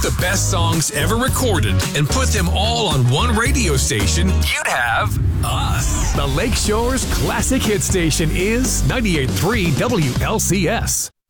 the best songs ever recorded and put them all on one radio station, you'd have us. The Lakeshore's classic hit station is 98.3 WLCS.